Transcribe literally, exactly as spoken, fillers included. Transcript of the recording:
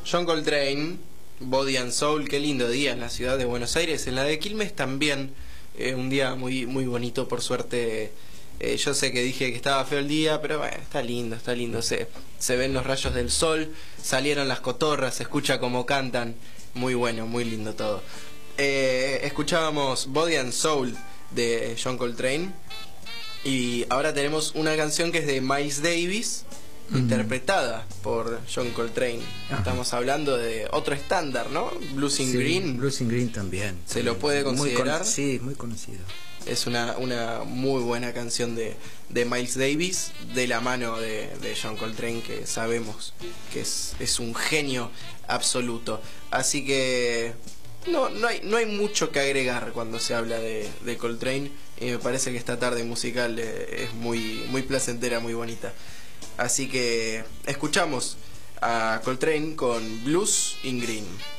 John Coltrane, Body and Soul, qué lindo día en la ciudad de Buenos Aires. En la de Quilmes también, eh, un día muy, muy bonito, por suerte. Eh, yo sé que dije que estaba feo el día, pero bueno, está lindo, está lindo. Se, se ven los rayos del sol, salieron las cotorras, se escucha como cantan. Muy bueno, muy lindo todo. Eh, escuchábamos Body and Soul de John Coltrane. Y ahora tenemos una canción que es de Miles Davis, uh-huh, interpretada por John Coltrane. Ajá. Estamos hablando de otro estándar, ¿no? Blues in sí, Green. Blues in Green también. ¿Se lo puede considerar? Muy con, sí, muy conocido. Es una, una muy buena canción de, de Miles Davis, de la mano de, de John Coltrane, que sabemos que es, es un genio absoluto. Así que no, no, hay, no hay mucho que agregar cuando se habla de, de Coltrane. Y me parece que esta tarde musical eh, es muy, muy placentera, muy bonita. Así que escuchamos a Coltrane con Blues in Green.